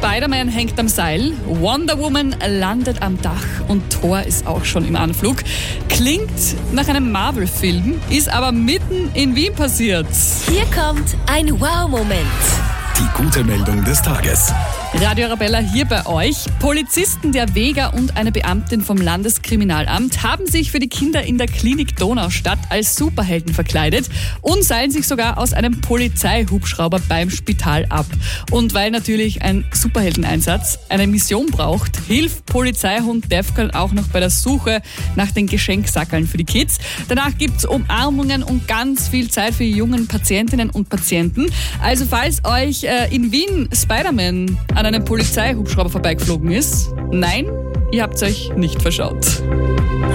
Spider-Man hängt am Seil, Wonder Woman landet am Dach und Thor ist auch schon im Anflug. Klingt nach einem Marvel-Film, ist aber mitten in Wien passiert. Hier kommt ein Wow-Moment. Die gute Meldung des Tages. Radio Arabella hier bei euch. Polizisten der Vega und eine Beamtin vom Landeskriminalamt haben sich für die Kinder in der Klinik Donaustadt als Superhelden verkleidet und seilen sich sogar aus einem Polizeihubschrauber beim Spital ab. Und weil natürlich ein Superheldeneinsatz eine Mission braucht, hilft Polizeihund Defcon auch noch bei der Suche nach den Geschenksackeln für die Kids. Danach gibt's Umarmungen und ganz viel Zeit für die jungen Patientinnen und Patienten. Also falls euch in Wien Spider-Man an einem Polizeihubschrauber vorbeigeflogen ist, nein, ihr habt euch nicht verschaut.